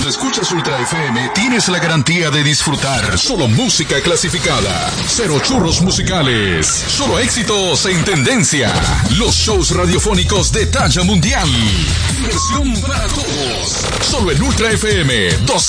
Cuando escuchas Ultra FM, tienes la garantía de disfrutar solo música clasificada. Cero churros musicales. Solo éxitos en tendencia. Los shows radiofónicos de talla mundial. Diversión para todos. Solo en Ultra FM 12.